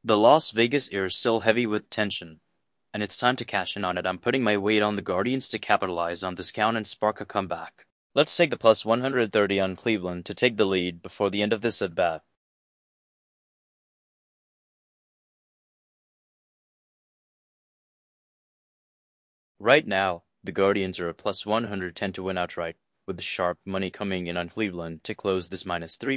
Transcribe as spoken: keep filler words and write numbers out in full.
The Las Vegas air is still heavy with tension, and it's time to cash in on it. I'm putting my weight on the Guardians to capitalize on this count and spark a comeback. Let's take the plus one hundred thirty on Cleveland to take the lead before the end of this at-bat. Right now, the Guardians are a plus one hundred ten to win outright, with the sharp money coming in on Cleveland to close this minus three